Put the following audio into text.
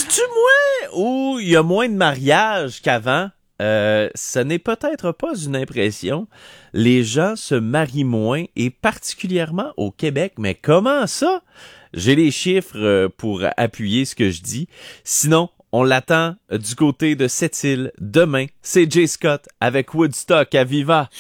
C'est-tu moins ou il y a moins de mariages qu'avant? Ce n'est peut-être pas une impression. Les gens se marient moins et particulièrement au Québec. Mais comment ça? J'ai les chiffres pour appuyer ce que je dis. Sinon, on l'attend du côté de Sept-Îles demain. C'est Jay Scott avec Woodstock à Viva.